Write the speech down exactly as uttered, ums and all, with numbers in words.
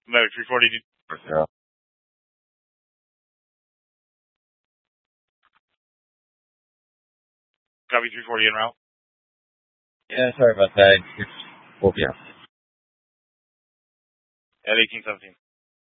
Medic three forty. Yeah. Copy three forty en route. Yeah, sorry about that. It's, well, yeah. At eighteen seventeen.